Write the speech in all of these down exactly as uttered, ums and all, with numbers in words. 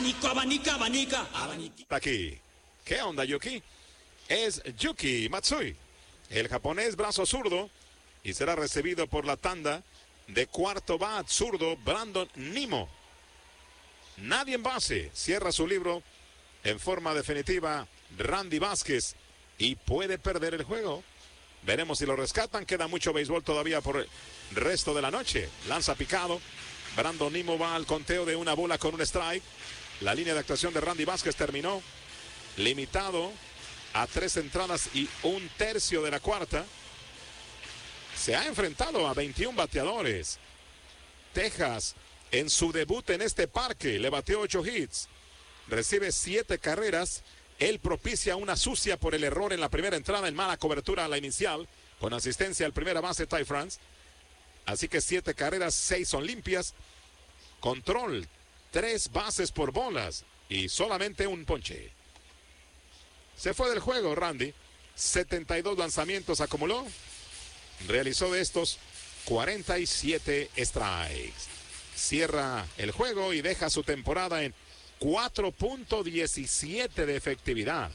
abanico, abanica, abanica, abanico. Aquí. ¿Qué onda, Yuki? Es Yuki Matsui, el japonés brazo zurdo, y será recibido por la tanda de cuarto bat zurdo Brandon Nimmo. Nadie en base. Cierra su libro en forma definitiva Randy Vázquez y puede perder el juego. Veremos si lo rescatan. Queda mucho béisbol todavía por el resto de la noche. Lanza picado. Brandon Nimmo va al conteo de una bola con un strike. La línea de actuación de Randy Vázquez terminó. Limitado a tres entradas y un tercio de la cuarta. Se ha enfrentado a veintiún bateadores. Texas, en su debut en este parque, le batió ocho hits. Recibe siete carreras. Él propicia una sucia por el error en la primera entrada en mala cobertura a la inicial, con asistencia al primera base Ty France. Así que siete carreras, seis son limpias. Control, tres bases por bolas y solamente un ponche. Se fue del juego Randy. setenta y dos lanzamientos acumuló. Realizó de estos cuarenta y siete strikes. Cierra el juego y deja su temporada en cuatro punto diecisiete de efectividad.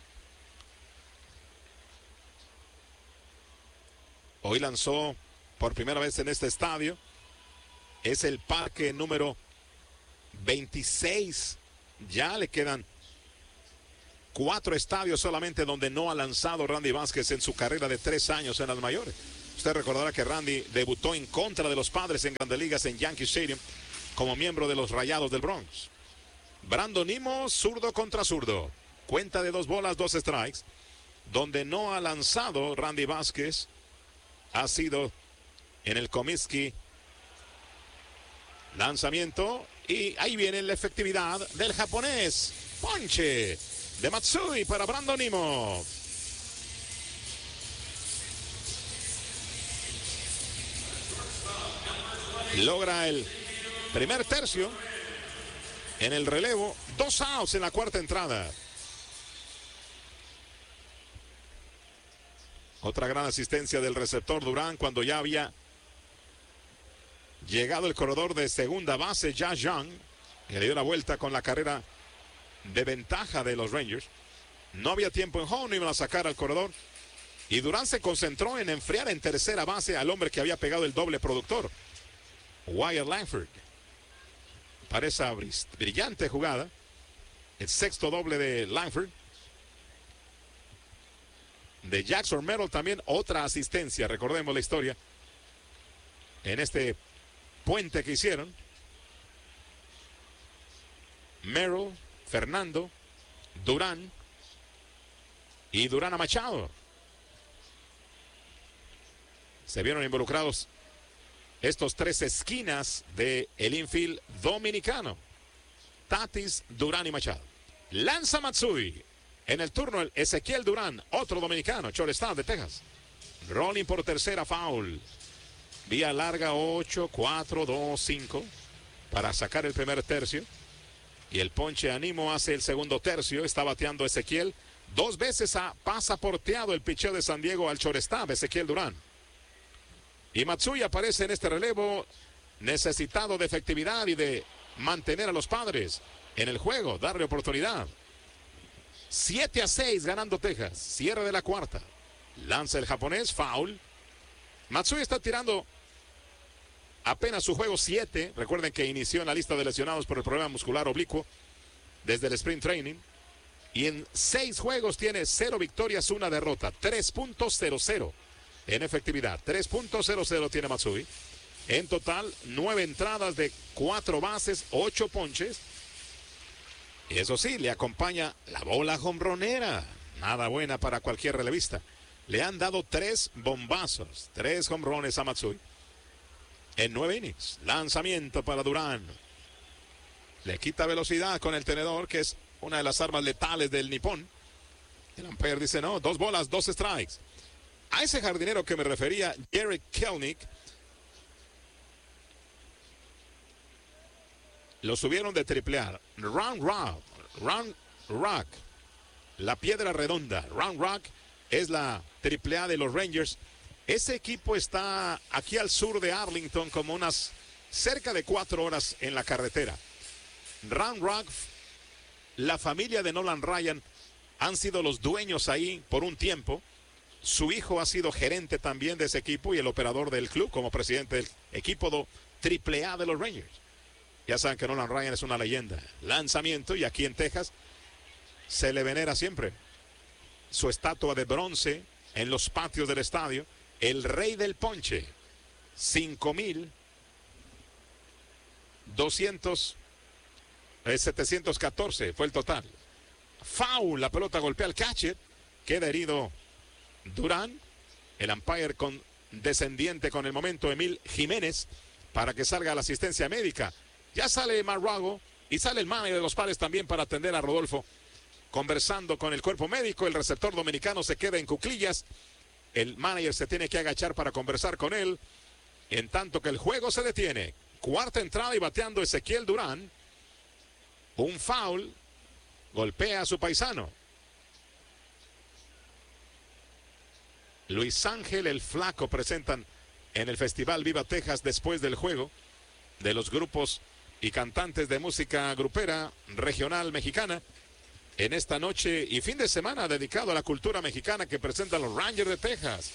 Hoy lanzó por primera vez en este estadio. Es el parque número veintiséis. Ya le quedan cuatro estadios solamente donde no ha lanzado Randy Vázquez en su carrera de tres años en las mayores. Usted recordará que Randy debutó en contra de los Padres en Grandes Ligas en Yankee Stadium como miembro de los Rayados del Bronx. Brandon Nimmo, zurdo contra zurdo. Cuenta de dos bolas, dos strikes. Donde no ha lanzado Randy Vázquez ha sido en el Comiskey. Lanzamiento y ahí viene la efectividad del japonés. Ponche de Matsui para Brandon Nimmo. Logra el primer tercio en el relevo. Dos outs en la cuarta entrada. Otra gran asistencia del receptor Durán cuando ya había llegado el corredor de segunda base, Josh Young, que le dio la vuelta con la carrera de ventaja de los Rangers. No había tiempo en home, no iban a sacar al corredor. Y Durán se concentró en enfriar en tercera base al hombre que había pegado el doble productor, Wyatt Langford. Para esa brillante jugada, el sexto doble de Langford. De Jackson Merrill también otra asistencia, recordemos la historia, en este puente que hicieron. Merrill, Fernando, Durán y Durán a Machado. Se vieron involucrados estos tres esquinas del infield dominicano. Tatis, Durán y Machado. Lanza Matsui. En el turno el Ezequiel Durán, otro dominicano, shortstop de Texas. Rolling por tercera, foul. Vía larga ocho, cuatro, dos, cinco para sacar el primer tercio. Y el ponche a Nimmo hace el segundo tercio. Está bateando Ezequiel. Dos veces ha pasaporteado el picheo de San Diego al shortstop, Ezequiel Durán. Y Matsui aparece en este relevo necesitado de efectividad y de mantener a los Padres en el juego, darle oportunidad. siete a seis ganando Texas. Cierre de la cuarta. Lanza el japonés, foul. Matsui está tirando apenas su juego siete. Recuerden que inició en la lista de lesionados por el problema muscular oblicuo desde el sprint training. Y en seis juegos tiene cero victorias, una derrota. tres punto cero cero en efectividad. tres punto cero cero tiene Matsui. En total, nueve entradas de cuatro bases, ocho ponches. Y eso sí, le acompaña la bola jonronera. Nada buena para cualquier relevista. Le han dado tres bombazos, tres jonrones a Matsui en nueve innings. Lanzamiento para Durán. Le quita velocidad con el tenedor, que es una de las armas letales del nipón. El umpire dice no, dos bolas, dos strikes. A ese jardinero que me refería, Jarred Kelenic, lo subieron de triple A. Round Rock, Round Rock, la piedra redonda. Round Rock es la triple A de los Rangers. Ese equipo está aquí al sur de Arlington, como unas cerca de cuatro horas en la carretera. Round Rock la familia de Nolan Ryan han sido los dueños ahí por un tiempo. Su hijo ha sido gerente también de ese equipo y el operador del club como presidente del equipo do triple A de los Rangers. Ya saben que Nolan Ryan es una leyenda. Lanzamiento, y aquí en Texas se le venera siempre. Su estatua de bronce en los patios del estadio. El rey del ponche. cinco mil doscientos, eh, setecientos catorce fue el total. Foul, la pelota golpea al catcher. Queda herido Durán. El umpire condescendiente con el momento, Emil Jiménez, para que salga la asistencia médica. Ya sale Marrago y sale el manager de los Padres también para atender a Rodolfo. Conversando con el cuerpo médico, el receptor dominicano se queda en cuclillas. El manager se tiene que agachar para conversar con él. En tanto que el juego se detiene. Cuarta entrada y bateando Ezequiel Durán. Un foul. Golpea a su paisano. Luis Ángel el Flaco presentan en el Festival Viva Texas después del juego de los grupos y cantantes de música grupera regional mexicana. En esta noche y fin de semana dedicado a la cultura mexicana que presentan los Rangers de Texas.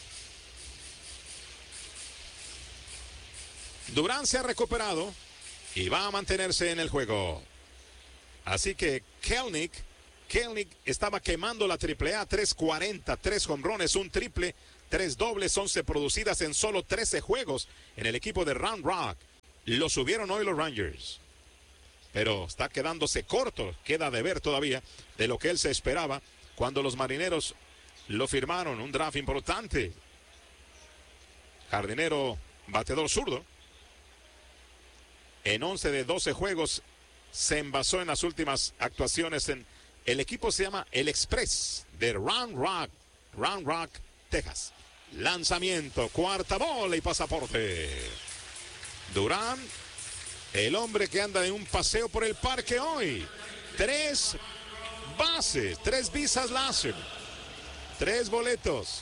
Durán se ha recuperado y va a mantenerse en el juego. Así que Kelenic, Kelenic estaba quemando la triple A, tres cuarenta, tres jonrones, un triple, tres dobles, once producidas en solo trece juegos en el equipo de Round Rock. Lo subieron hoy los Rangers. Pero está quedándose corto, queda de ver todavía de lo que él se esperaba cuando los Marineros lo firmaron. Un draft importante. Jardinero, bateador zurdo. En once de doce juegos se envasó en las últimas actuaciones en el equipo se llama El Express de Round Rock, Round Rock, Texas. Lanzamiento, cuarta bola y pasaporte. Durán, el hombre que anda en un paseo por el parque hoy. Tres bases, tres visas láser, tres boletos.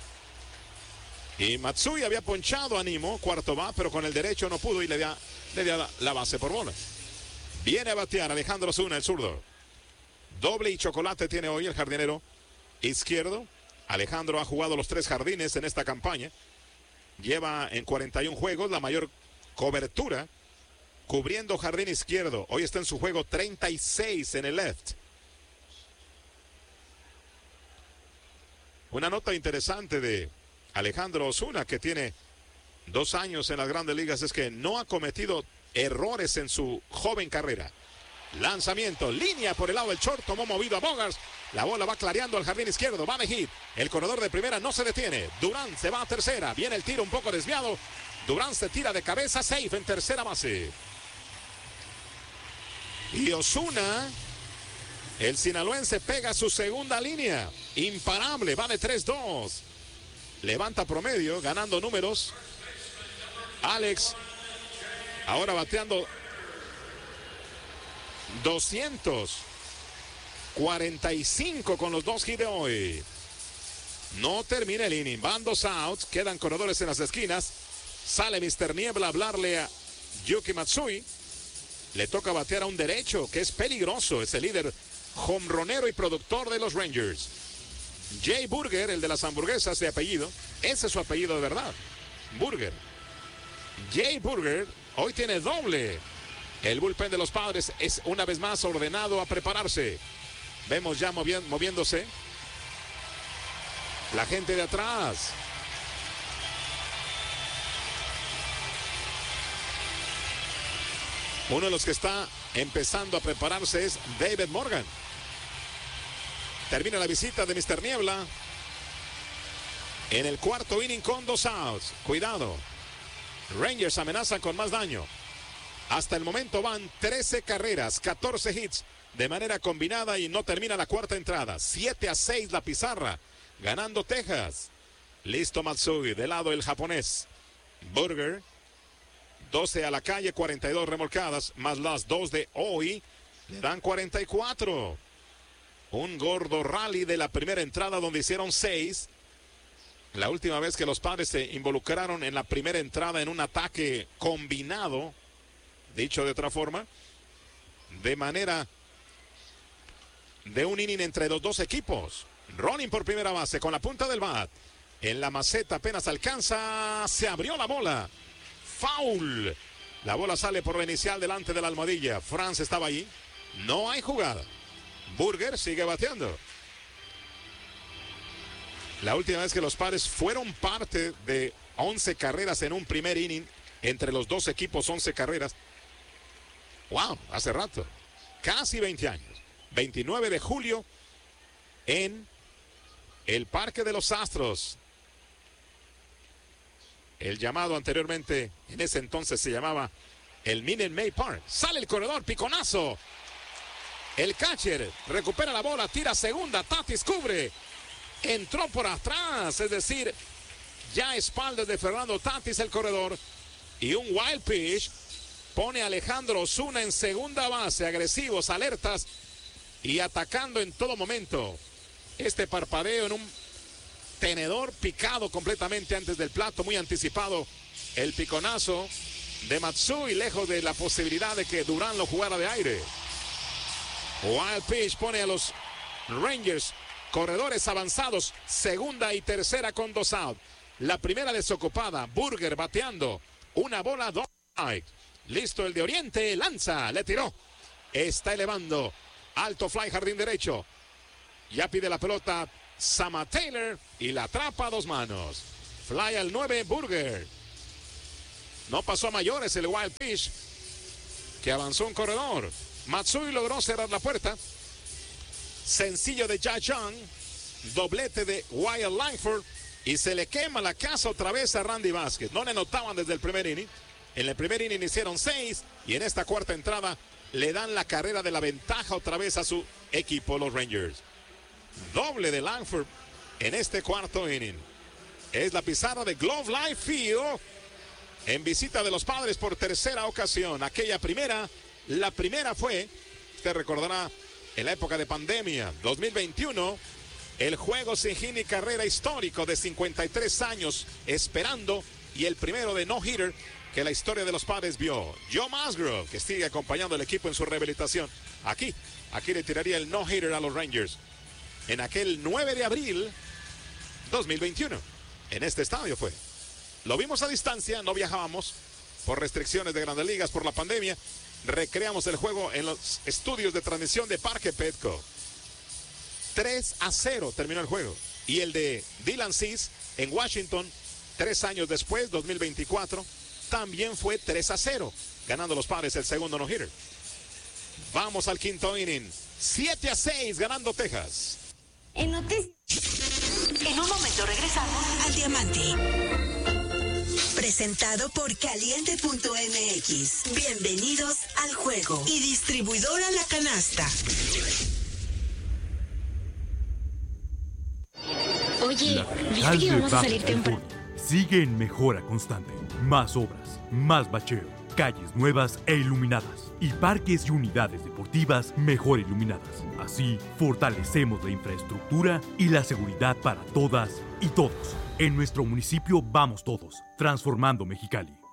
Y Matsui había ponchado a Nimmo, cuarto va, pero con el derecho no pudo y le dio, le dio la, la base por bola. Viene a batear Alejandro Osuna, el zurdo. Doble y chocolate tiene hoy el jardinero izquierdo. Alejandro ha jugado los tres jardines en esta campaña. Lleva en cuarenta y uno juegos la mayor cobertura cubriendo jardín izquierdo. Hoy está en su juego treinta y seis en el left. Una nota interesante de Alejandro Osuna, que tiene dos años en las grandes ligas, es que no ha cometido errores en su joven carrera. Lanzamiento, línea por el lado del short, tomó movido a Bogaerts. La bola va clareando al jardín izquierdo, va de hit. El corredor de primera no se detiene. Durán se va a tercera, viene el tiro un poco desviado. Durán se tira de cabeza, safe en tercera base. Y Osuna, el sinaloense, pega su segunda línea. Imparable, va de tres dos. Levanta promedio, ganando números. Alex, ahora bateando doscientos cuarenta y cinco con los dos hits de hoy. No termina el inning, van dos outs, quedan corredores en las esquinas. Sale mister Niebla a hablarle a Yuki Matsui. Le toca batear a un derecho que es peligroso, es el líder jonronero y productor de los Rangers. Jay Burger, el de las hamburguesas de apellido, ese es su apellido de verdad, Burger. Jay Burger hoy tiene doble. El bullpen de los Padres es una vez más ordenado a prepararse. Vemos ya movi moviéndose la gente de atrás. Uno de los que está empezando a prepararse es David Morgan. Termina la visita de mister Niebla en el cuarto inning con dos outs. Cuidado. Rangers amenazan con más daño. Hasta el momento van trece carreras, catorce hits de manera combinada y no termina la cuarta entrada. siete a seis la pizarra, ganando Texas. Listo Matsui, de lado el japonés. Burger, doce a la calle, cuarenta y dos remolcadas, más las dos de hoy, le dan cuarenta y cuatro. Un gordo rally de la primera entrada donde hicieron seis. La última vez que los Padres se involucraron en la primera entrada en un ataque combinado, dicho de otra forma, de manera de un inning entre los dos equipos. Rolling por primera base con la punta del bat. En la maceta apenas alcanza. Se abrió la bola. Foul. La bola sale por la inicial delante de la almohadilla. Franz estaba ahí. No hay jugada. Burger sigue bateando. La última vez que los Padres fueron parte de once carreras en un primer inning. Entre los dos equipos, once carreras. Wow, hace rato. Casi veinte años. veintinueve de julio en el Parque de los Astros. El llamado anteriormente, en ese entonces se llamaba el Minute Maid Park. Sale el corredor, piconazo. El catcher recupera la bola, tira segunda, Tatis cubre. Entró por atrás, es decir, ya a espaldas de Fernando Tatis el corredor. Y un wild pitch pone a Alejandro Osuna en segunda base, agresivos, alertas y atacando en todo momento. Este parpadeo en un tenedor picado completamente antes del plato, muy anticipado el piconazo de Matsui, lejos de la posibilidad de que Durán lo jugara de aire. Wild pitch pone a los Rangers corredores avanzados, segunda y tercera con dos out. La primera desocupada, Burger bateando, una bola, dos strikes. Listo el de Oriente, lanza, le tiró, está elevando, alto fly, jardín derecho. Ya pide la pelota Sama Taylor y la atrapa a dos manos. Fly al nueve, Burger. No pasó a mayores el wild pitch que avanzó un corredor. Matsui logró cerrar la puerta. Sencillo de Ja Young, doblete de Wyatt Langford y se le quema la casa otra vez a Randy Vázquez. No le notaban desde el primer inning. En el primer inning hicieron seis y en esta cuarta entrada le dan la carrera de la ventaja otra vez a su equipo, los Rangers. Doble de Langford en este cuarto inning. Es la pizarra de Globe Life Field en visita de los Padres por tercera ocasión. Aquella primera, la primera fue, usted recordará, en la época de pandemia, dos mil veintiuno, el juego sin hit ni carrera histórico de cincuenta y tres años esperando y el primero de no-hitter que la historia de los Padres vio. Joe Musgrove, que sigue acompañando al equipo en su rehabilitación. Aquí, aquí le tiraría el no-hitter a los Rangers. En aquel nueve de abril dos mil veintiuno. En este estadio fue. Lo vimos a distancia, no viajábamos por restricciones de Grandes Ligas, por la pandemia. Recreamos el juego en los estudios de transmisión de Parque Petco. tres a cero terminó el juego. Y el de Dylan Cease en Washington, tres años después, dos mil veinticuatro, también fue tres a cero, ganando los Padres el segundo no-hitter. Vamos al quinto inning. siete a seis, ganando Texas. En noticias. En un momento regresamos al Diamante. Presentado por Caliente punto M X. Bienvenidos al juego. Y distribuidora La Canasta. Oye, La ¿viste capital que de vamos a Baja salir temprano? California sigue en mejora constante. Más obras, más bacheo, calles nuevas e iluminadas y parques y unidades deportivas mejor iluminadas. Así, fortalecemos la infraestructura y la seguridad para todas y todos. En nuestro municipio vamos todos, transformando Mexicali.